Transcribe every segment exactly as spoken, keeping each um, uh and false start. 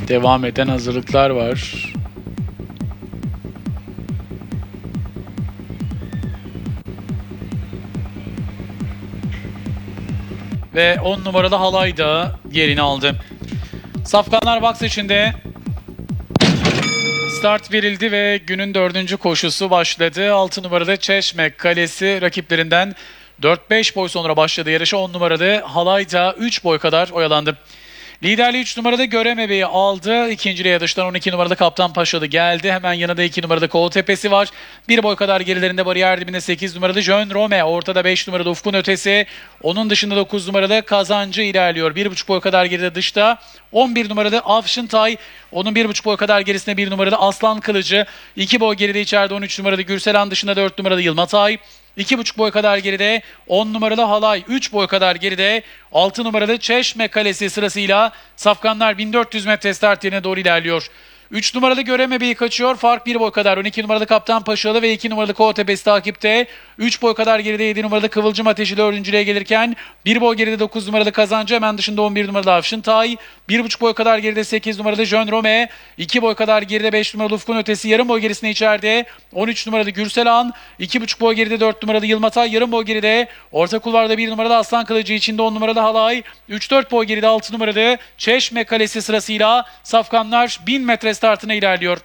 Devam eden hazırlıklar var. Ve on numaralı halay da yerini aldı. Safkanlar box içinde. Start verildi ve günün dördüncü koşusu başladı. altı numaralı Çeşme Kalesi rakiplerinden dört beş boy sonra başladı yarışa. on numaralı halay da üç boy kadar oyalandı. Liderliği üç numaralı Göremebe'yi aldı. İkinciliğe dıştan on iki numaralı Kaptan Paşalı geldi. Hemen yanında iki numaralı Kol Tepesi var. bir boy kadar gerilerinde bariyer dibinde sekiz numaralı Jön Rome. Ortada beş numaralı Ufkun Ötesi. Onun dışında dokuz numaralı Kazancı ilerliyor. bir buçuk boy kadar geride dışta. on bir numaralı Avşıntay. Onun bir buçuk boy kadar gerisinde bir numaralı Aslan Kılıcı. iki boy geride içeride on üç numaralı Gürselan, dışında dört numaralı Yılmatay. iki buçuk boy kadar geride on numaralı Halay, üç boy kadar geride altı numaralı Çeşme Kalesi sırasıyla Safkanlar bin dört yüz metre start yerine doğru ilerliyor. üç numaralı Göremebe'yi kaçıyor. Fark bir boy kadar. on iki numaralı Kaptan Paşalı ve iki numaralı Kol Tepesi takipte. üç boy kadar geride yedi numaralı Kıvılcım Ateşi dördüncülüğe gelirken bir boy geride dokuz numaralı Kazancı, hemen dışında on bir numaralı Avşıntay. bir buçuk boy kadar geride sekiz numaralı Jön Rome. iki boy kadar geride beş numaralı Ufkun Ötesi. Yarım boy gerisinde içeride on üç numaralı Gürselan. iki buçuk boy geride dört numaralı Yılmatay. Yarım boy geride orta kulvarda bir numaralı Aslan Kılıcı, içinde on numaralı Halay. üç dört boy geride altı numaralı Çeşme Kalesi sırasıyla Safkanlar bin metre startına ilerliyor.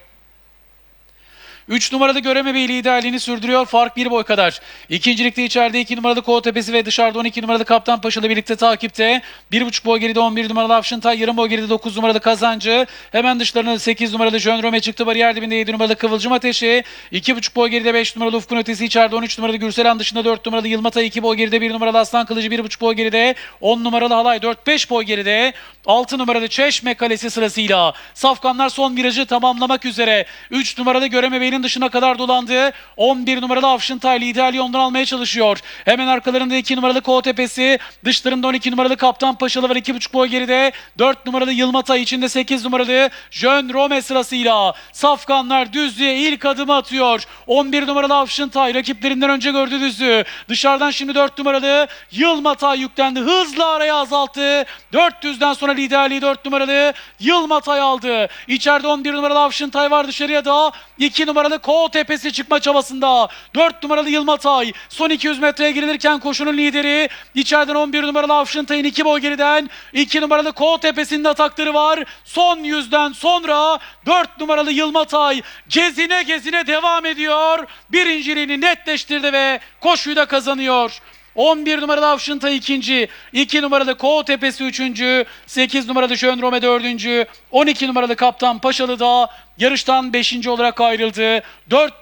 üç numaralı Göremebe'yi liderliğini sürdürüyor. Fark bir boy kadar. İkincilikte içeride iki numaralı Kol Tepesi ve dışarıda on iki numaralı Kaptan Paşalı birlikte takipte. bir buçuk boy geride on bir numaralı Avşıntay. Yarım boy geride dokuz numaralı Kazancı. Hemen dışlarına sekiz numaralı Jön Rome çıktı. Bariyer dibinde yedi numaralı Kıvılcım Ateşi. iki buçuk boy geride beş numaralı Ufkun Ötesi. İçeride on üç numaralı Gürselan, dışında dört numaralı Yılmatay. iki boy geride bir numaralı Aslan Kılıcı. bir buçuk boy geride on numaralı Halay. dört beş boy geride altı numaralı Çeşme Kalesi sırasıyla Safkanlar son virajı tamamlamak üzere. üç numaralı Göremebe'nin dışına kadar dolandı. on bir numaralı Avşıntay liderliği ondan almaya çalışıyor. Hemen arkalarında iki numaralı Kol Tepesi, dışlarında on iki numaralı Kaptan Paşalı var. iki buçuk boy geride dört numaralı Yılmatay, içinde sekiz numaralı Jön Rome sırasıyla Safkanlar düzlüğe ilk adımı atıyor. on bir numaralı Avşıntay rakiplerinden önce gördü düzlüğü. Dışarıdan şimdi dört numaralı Yılmatay yüklendi. Hızla araya azalttı. dört yüzden sonra liderliği dört numaralı Yılmatay aldı. İçeride on bir numaralı Avşıntay var, dışarıya da iki numaralı Kol Tepesi çıkma çabasında. dört numaralı Yılmatay son iki yüz metreye girilirken koşunun lideri. İçeriden on bir numaralı Avşıntay'ın iki boy geriden iki numaralı Kol Tepesi'nin atakları var. Son yüzden sonra dört numaralı Yılmatay gezine gezine devam ediyor. Birinciliğini netleştirdi ve koşuyu da kazanıyor. on bir numaralı Avşıntay ikinci, iki numaralı Kol Tepesi üçüncü, sekiz numaralı Jön Rome dördüncü, on iki numaralı Kaptan Paşalı da yarıştan beşinci olarak ayrıldı. dört